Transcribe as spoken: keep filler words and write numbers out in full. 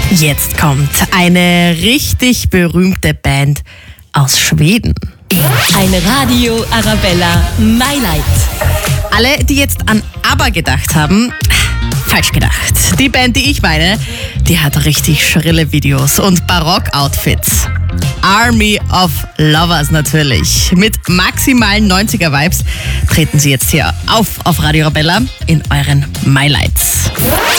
Jetzt kommt eine richtig berühmte Band aus Schweden. Eine Radio Arabella My-Light. Alle, die jetzt an ABBA gedacht haben, falsch gedacht. Die Band, die ich meine, die hat richtig schrille Videos und Barock-Outfits. Army of Lovers natürlich. Mit maximalen neunziger-Vibes treten sie jetzt hier auf auf Radio Arabella in euren My-Lights.